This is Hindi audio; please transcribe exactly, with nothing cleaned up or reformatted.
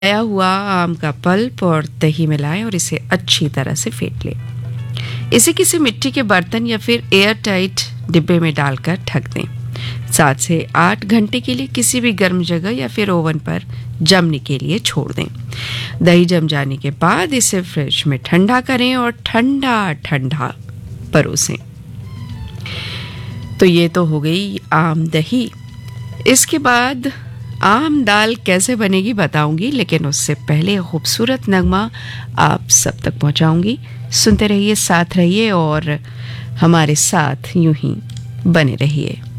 आया हुआ आम का पल्प और दही मिलाएं और इसे अच्छी तरह से फेंट लें। इसे किसी मिट्टी के बर्तन या फिर एयर टाइट डिब्बे में डालकर ढक दें। सात से आठ घंटे के लिए किसी भी गर्म जगह या फिर ओवन पर जमने के लिए छोड़ दें। दही जम जाने के बाद इसे फ्रिज में ठंडा करें और ठंडा ठंडा परोसें। तो ये तो हो गई आम दही। इसके बाद आम दाल कैसे बनेगी बताऊंगी, लेकिन उससे पहले खूबसूरत नगमा आप सब तक पहुंचाऊंगी। सुनते रहिए, साथ रहिए और हमारे साथ यूं ही बने रहिए।